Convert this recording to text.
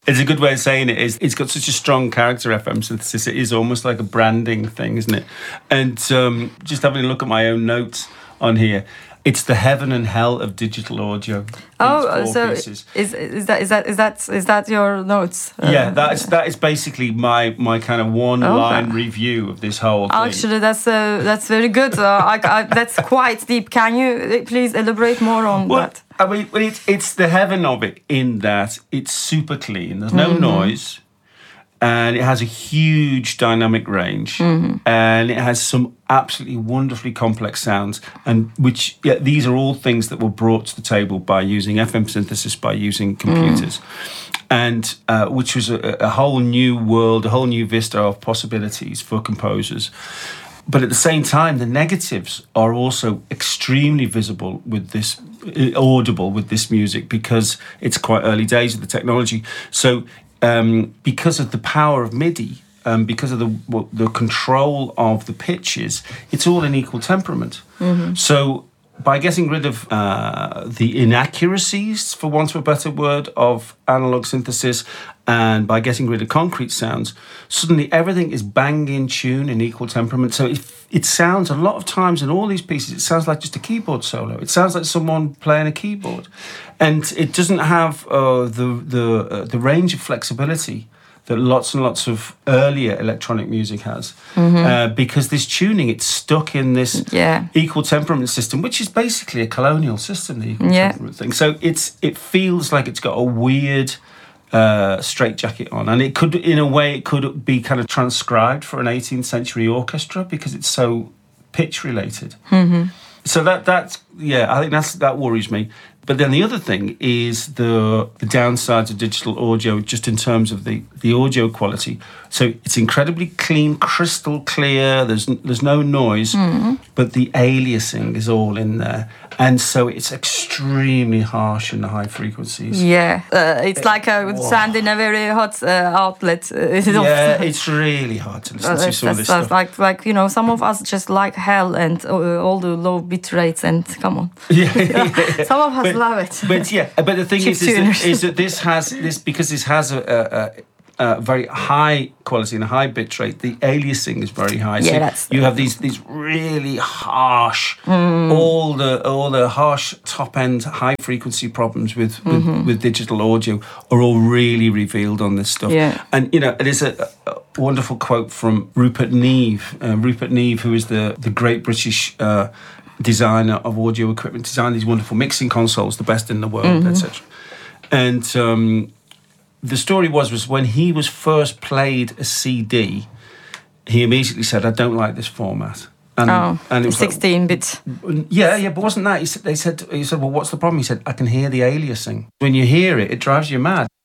It's a good way of saying it. It's got such a strong character, FM synthesis. It is almost like a branding thing, isn't it? And just having a look at my own notes on here, it's the heaven and hell of digital audio. So is that your notes? Yeah, that is basically my kind of one-line review of this whole thing. Actually, that's very good. That's quite deep. Can you please elaborate more on that? I mean, it's the heaven of it in that it's super clean. There's no noise. And it has a huge dynamic range, and it has some absolutely wonderfully complex sounds. And these are all things that were brought to the table by using FM synthesis, by using computers, and which was a whole new world, a whole new vista of possibilities for composers. But at the same time, the negatives are also extremely visible with this, audible with this music, because it's quite early days of the technology. So. Because of the power of MIDI, because of the control of the pitches, it's all in equal temperament. So by getting rid of the inaccuracies, for want of a better word, of analog synthesis, and by getting rid of concrete sounds, suddenly everything is bang in tune in equal temperament. So it sounds, a lot of times in all these pieces, it sounds like just a keyboard solo. It sounds like someone playing a keyboard. And it doesn't have the range of flexibility that lots and lots of earlier electronic music has, because this tuning, it's stuck in this equal temperament system, which is basically a colonial system, the equal temperament thing. So it feels like it's got a weird straitjacket on, and it could, in a way, it could be kind of transcribed for an 18th century orchestra because it's so pitch related. So that's I think that worries me. But then the other thing is the downsides of digital audio, just in terms of the audio quality. So it's incredibly clean, crystal clear. There's no noise, but the aliasing is all in there, and so it's extremely harsh in the high frequencies. Yeah, it's like I would stand in a very hot outlet. It's really hard to listen to some of this stuff. Like some of us just like hell and all the low bit rates, and come on. Some of us love it. But the thing is that this has because this has a very high quality and a high bit rate. The aliasing is very high. So you have these really harsh, all the harsh top end high frequency problems with digital audio are all really revealed on this stuff. And it is a wonderful quote from Rupert Neve. Rupert Neve, who is the great British designer of audio equipment, designed these wonderful mixing consoles, the best in the world, etc. And the story was when he was first played a CD, he immediately said, "I don't like this format." And it was 16-bit. But wasn't that? He said, "Well, what's the problem?" He said, "I can hear the aliasing. When you hear it, it drives you mad."